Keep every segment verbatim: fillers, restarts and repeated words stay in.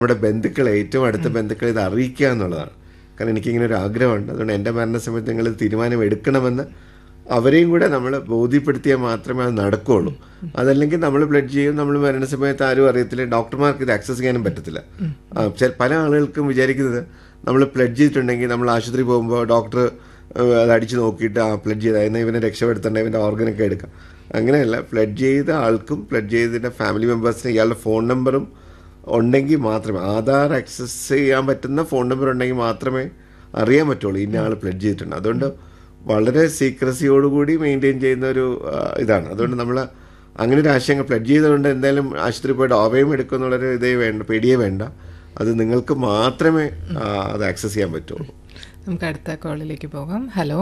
നമ്മുടെ ബന്ധുക്കളെ, ഏറ്റവും അടുത്ത ബന്ധുക്കളെ ഇത് അറിയിക്കുക എന്നുള്ളതാണ്. കാരണം എനിക്കിങ്ങനെ ഒരു ആഗ്രഹമുണ്ട്. അതുകൊണ്ട് എൻ്റെ മരണസമയത്ത് നിങ്ങൾ തീരുമാനം എടുക്കണമെന്ന് അവരെയും കൂടെ നമ്മൾ ബോധ്യപ്പെടുത്തിയാൽ മാത്രമേ അത് നടക്കുകയുള്ളൂ. അതല്ലെങ്കിൽ നമ്മൾ ബ്ലഡ് ചെയ്യും, നമ്മൾ മരണസമയത്ത് ആരും അറിയത്തില്ല, ഡോക്ടർമാർക്ക് ഇത് ആക്സസ് ചെയ്യാനും പറ്റത്തില്ല. പല ആളുകൾക്കും വിചാരിക്കുന്നത് നമ്മൾ പ്ലഡ് ചെയ്തിട്ടുണ്ടെങ്കിൽ നമ്മൾ ആശുപത്രി പോകുമ്പോൾ ഡോക്ടർ അത് അടിച്ച് നോക്കിയിട്ട് ആ പ്ലഡ് ചെയ്ത എന്നാൽ ഇവനെ രക്ഷപ്പെടുത്തേണ്ട, ഇവൻ്റെ ഓർഗനൊക്കെ എടുക്കാം. അങ്ങനെയല്ല, പ്ലഡ് ചെയ്ത ആൾക്കും പ്ലഡ് ചെയ്തതിൻ്റെ ഫാമിലി മെമ്പേഴ്സിന് ഇയാളുടെ ഫോൺ നമ്പറും ഉണ്ടെങ്കിൽ മാത്രമേ, ആധാർ ആക്സസ് ചെയ്യാൻ പറ്റുന്ന ഫോൺ നമ്പർ ഉണ്ടെങ്കിൽ മാത്രമേ അറിയാൻ പറ്റുള്ളൂ ഇന്ന ആൾ പ്ലഡ് ചെയ്തിട്ടുണ്ട്. അതുകൊണ്ട് വളരെ സീക്രസിയോടുകൂടി മെയിൻറ്റെയിൻ ചെയ്യുന്ന ഒരു ഇതാണ്. അതുകൊണ്ട് നമ്മൾ അങ്ങനെ ഒരു ആശയങ്ങൾ പ്ലഡ് ചെയ്തുകൊണ്ട് എന്തായാലും ആശുപത്രി പോയിട്ട് അവയം എടുക്കുമെന്നുള്ളൊരു ഇതേ വേണ്ട, പേടിയേ വേണ്ട. അത് നിങ്ങൾക്ക് മാത്രമേ അത് ആക്സസ് ചെയ്യാൻ പറ്റുള്ളൂ. നമുക്ക് അടുത്ത കോളിലേക്ക് പോകാം. ഹലോ,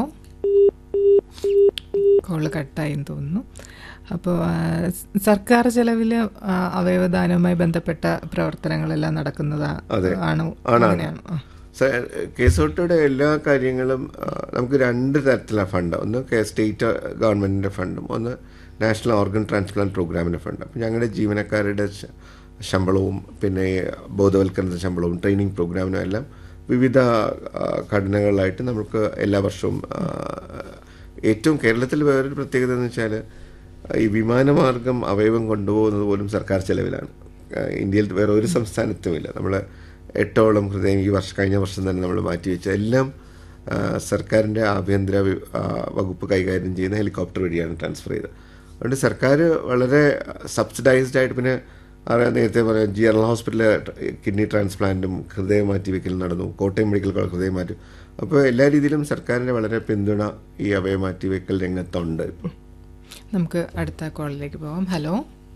കോള് കട്ടായെന്ന് തോന്നുന്നു. അപ്പോൾ സർക്കാർ ചെലവിൽ അവയവദാനവുമായി ബന്ധപ്പെട്ട പ്രവർത്തനങ്ങളെല്ലാം നടക്കുന്നതാണോ? അങ്ങനെയാണോ? കേസോട്ടയുടെ എല്ലാ കാര്യങ്ങളും നമുക്ക് രണ്ട് തരത്തിലാണ് ഫണ്ട്. ഒന്ന് സ്റ്റേറ്റ് ഗവൺമെൻറ്റിൻ്റെ ഫണ്ടും ഒന്ന് നാഷണൽ ഓർഗൻ ട്രാൻസ്പ്ലാന്റ് പ്രോഗ്രാമിൻ്റെ ഫണ്ട്. അപ്പോൾ ഞങ്ങളുടെ ജീവനക്കാരുടെ ശമ്പളവും പിന്നെ ബോധവൽക്കരണ ശമ്പളവും ട്രെയിനിങ് പ്രോഗ്രാമിനും എല്ലാം വിവിധ ഘടനകളിലായിട്ട് നമുക്ക് എല്ലാ വർഷവും, ഏറ്റവും കേരളത്തിൽ വേറൊരു പ്രത്യേകത എന്ന് വെച്ചാൽ ഈ വിമാനമാർഗം അവയവം കൊണ്ടുപോകുന്നത് പോലും സർക്കാർ ചെലവിലാണ്. ഇന്ത്യയിൽ വേറെ ഒരു സംസ്ഥാനത്തുമില്ല. നമ്മൾ എട്ടോളം ഹൃദയം ഈ വർഷം കഴിഞ്ഞ വർഷം തന്നെ നമ്മൾ മാറ്റിവെച്ച എല്ലാം സർക്കാരിൻ്റെ ആഭ്യന്തര വകുപ്പ് കൈകാര്യം ചെയ്യുന്ന ഹെലികോപ്റ്റർ വഴിയാണ് ട്രാൻസ്ഫർ ചെയ്തത്. അതുകൊണ്ട് സർക്കാർ വളരെ സബ്സിഡൈസ്ഡ് ആയിട്ട്, പിന്നെ അറിയാം നേരത്തെ പറയാം ജനറൽ ഹോസ്പിറ്റലിലെ കിഡ്നി ട്രാൻസ്പ്ലാന്റും ഹൃദയം മാറ്റിവെക്കലും നടന്നു, കോട്ടയം മെഡിക്കൽ കോളേജ് ഹൃദയം മാറ്റി. അപ്പോൾ എല്ലാ രീതിയിലും സർക്കാരിൻ്റെ വളരെ പിന്തുണ ഈ അവയ മാറ്റിവെക്കൽ രംഗത്തുണ്ട്. ഇപ്പോൾ നമുക്ക് അടുത്ത കോളിലേക്ക് പോകാം. ഹലോ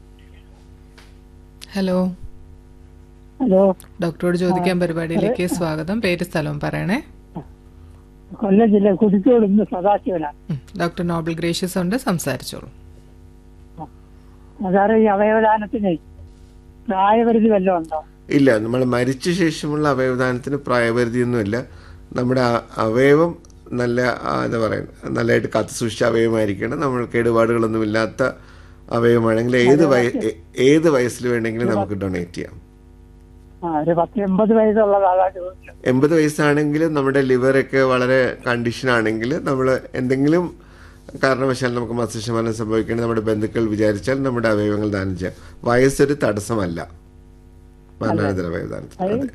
ഹലോ ഹലോ ഡോക്ടറോട് ചോദിക്കാൻ പരിപാടിയിലേക്ക് സ്വാഗതം. പേര് സ്ഥലവും പറയണേ. കൊല്ലം ജില്ല കുതിക്കോട് ഇന്ന് സദാശിവനാണ്. ഡോക്ടർ നോബൽ ഗ്രേഷ്യസ് ഉണ്ട്, സംസാരിച്ചോളൂ. സാറേ, ഈ അവയവദാനത്തിന് പ്രായപരിധി വല്ലതും ഉണ്ടോ? ഇല്ല, നമ്മൾ മരിച്ച ശേഷമുള്ള അവയവദാനത്തിന് പ്രായപരിധിയൊന്നുമില്ല. നമ്മുടെ അവയവം നല്ല എന്താ പറയുക നല്ലതായിട്ട് കാത്തു സൂക്ഷിച്ച അവയവമായിരിക്കണം. നമ്മൾ കേടുപാടുകളൊന്നും ഇല്ലാത്ത അവയവമാണെങ്കിൽ ഏത് വയ ഏത് വയസ്സിൽ വേണമെങ്കിലും നമുക്ക് ഡൊണേറ്റ് ചെയ്യാം. എൺപത് വയസ്സാണെങ്കിലും നമ്മുടെ ലിവറൊക്കെ വളരെ കണ്ടീഷനാണെങ്കിൽ നമ്മൾ എന്തെങ്കിലും കാരണവശാൽ നമുക്ക് മസ്തിഷ്കമരണം സംഭവിക്കുകയാണെങ്കിൽ നമ്മുടെ ബന്ധുക്കൾ വിചാരിച്ചാൽ നമ്മുടെ അവയവങ്ങൾ ദാനം ചെയ്യാം. വയസ്സൊരു തടസ്സമല്ല മരണാനന്തര അവയവദാനത്തിന്.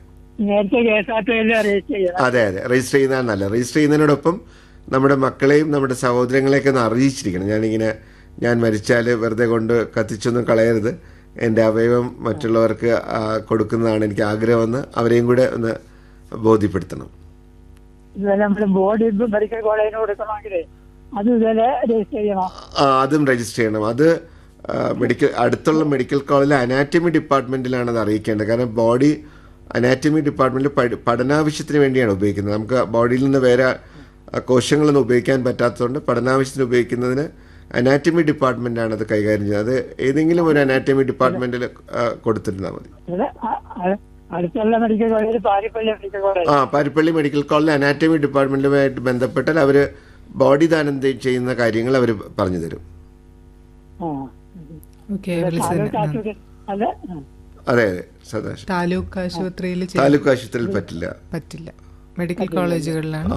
അതെ അതെ രജിസ്റ്റർ ചെയ്യുന്നതാണ് നല്ല. രജിസ്റ്റർ ചെയ്യുന്നതിനോടൊപ്പം നമ്മുടെ മക്കളെയും നമ്മുടെ സഹോദരങ്ങളെയൊക്കെ ഒന്ന് അറിയിച്ചിരിക്കണം. ഞാനിങ്ങനെ ഞാൻ മരിച്ചാൽ വെറുതെ കൊണ്ട് കത്തിച്ചൊന്നും കളയരുത്, എൻ്റെ അവയവം മറ്റുള്ളവർക്ക് കൊടുക്കുന്നതാണ് എനിക്ക് ആഗ്രഹമെന്ന് അവരെയും കൂടെ ഒന്ന് ബോധ്യപ്പെടുത്തണം. അതും രജിസ്റ്റർ ചെയ്യണം. അത് മെഡിക്കൽ അടുത്തുള്ള മെഡിക്കൽ കോളേജിലെ അനാറ്റമി ഡിപ്പാർട്ട്മെന്റിലാണ് അത് അറിയിക്കേണ്ടത്. കാരണം ബോഡി അനാറ്റമി ഡിപ്പാർട്ട്മെന്റിൽ പഠനാവശ്യത്തിന് വേണ്ടിയാണ് ഉപയോഗിക്കുന്നത്. നമുക്ക് ബോഡിയിൽ നിന്ന് വേറെ കോശങ്ങളൊന്നും ഉപയോഗിക്കാൻ പറ്റാത്തതുകൊണ്ട് പഠനാവശ്യത്തിന് ഉപയോഗിക്കുന്നതിന് അനാറ്റമി ഡിപ്പാർട്ട്മെന്റാണ് അത് കൈകാര്യം ചെയ്യുന്നത്. അത് ഏതെങ്കിലും ഒരു അനാറ്റമി ഡിപ്പാർട്ട്മെന്റിൽ കൊടുത്തിരുന്നാൽ മതി. ആ പാരിപ്പള്ളി മെഡിക്കൽ കോളേജിലെ അനാറ്റമി ഡിപ്പാർട്ട്മെന്റുമായിട്ട് ബന്ധപ്പെട്ടാൽ അവർ ബോഡി ദാനം ചെയ്യുന്ന കാര്യങ്ങൾ അവർ പറഞ്ഞു തരും. അതെ അതെ സദാശിവം താലൂക്ക് ആശുപത്രിയിൽ താലൂക്ക് ആശുപത്രിയിൽ പറ്റില്ല പറ്റില്ല മെഡിക്കൽ കോളേജുകളിലാണ്.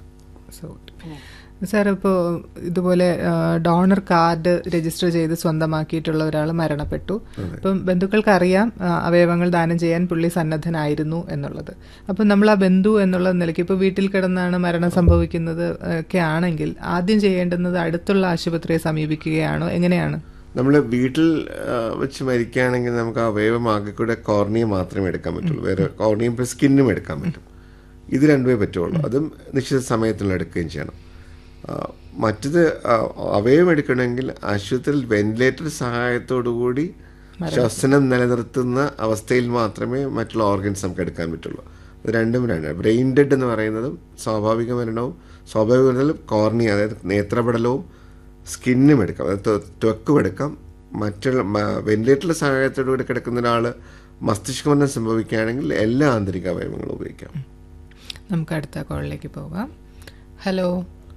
സാർ, ഇപ്പോൾ ഇതുപോലെ ഡോണർ കാർഡ് രജിസ്റ്റർ ചെയ്ത് സ്വന്തമാക്കിയിട്ടുള്ള ഒരാൾ മരണപ്പെട്ടു. അപ്പം ബന്ധുക്കൾക്ക് അറിയാം അവയവങ്ങൾ ദാനം ചെയ്യാൻ പുള്ളി സന്നദ്ധനായിരുന്നു എന്നുള്ളത്. അപ്പം നമ്മൾ ആ ബന്ധു എന്നുള്ള നിലയ്ക്ക് ഇപ്പോൾ വീട്ടിൽ കിടന്നാണ് മരണം സംഭവിക്കുന്നത് ഒക്കെ ആണെങ്കിൽ ആദ്യം ചെയ്യേണ്ടുന്നത് അടുത്തുള്ള ആശുപത്രിയെ സമീപിക്കുകയാണോ, എങ്ങനെയാണ്? നമ്മൾ വീട്ടിൽ വെച്ച് മരിക്കുകയാണെങ്കിൽ നമുക്ക് അവയവം ആകെ കൂടെ കോർണിയ മാത്രമേ എടുക്കാൻ പറ്റുള്ളൂ. വേറെ കോർണിയും സ്കിന്നും എടുക്കാൻ പറ്റും. ഇത് രണ്ടുമേ പറ്റുള്ളൂ. അതും നിശ്ചിത സമയത്തിനുള്ള എടുക്കുകയും ചെയ്യണം. മറ്റത് അവയവം എടുക്കണമെങ്കിൽ ആശുപത്രിയിൽ വെന്റിലേറ്റർ സഹായത്തോടുകൂടി ശ്വസനം നിലനിർത്തുന്ന അവസ്ഥയിൽ മാത്രമേ മറ്റുള്ള ഓർഗൻസ് നമുക്ക് എടുക്കാൻ പറ്റുള്ളൂ. അത് രണ്ടും രണ്ടാണ്. ബ്രെയിൻ ഡെഡ് എന്ന് പറയുന്നതും സ്വാഭാവിക മരണവും സ്വാഭാവിക മരണത്തിലും കോർണിയ അതായത് നേത്രപടലവും സ്കിന്നും എടുക്കാം, അതായത് ത്വക്കും എടുക്കാം. മറ്റുള്ള വെന്റിലേറ്ററിലെ സഹായത്തോടുകൂടി കിടക്കുന്ന ഒരാൾ മസ്തിഷ്കമരണം സംഭവിക്കുകയാണെങ്കിൽ എല്ലാ ആന്തരിക അവയവങ്ങളും ഉപയോഗിക്കാം. നമുക്ക് അടുത്ത കോളിലേക്ക് പോകാം. ഹലോ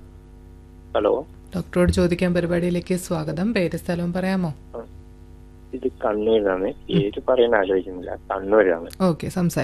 ഹലോ ഡോക്ടറോട് ചോദിക്കാൻ പരിപാടിയിലേക്ക് സ്വാഗതം. പേര് സ്ഥലവും പറയാമോ? ഇത് കണ്ണൂരാണ്. പേര് പറയാൻ ആലോചിക്കുന്നില്ല. കണ്ണൂരാണ്. ഓക്കെ, സംസാരിക്കാം.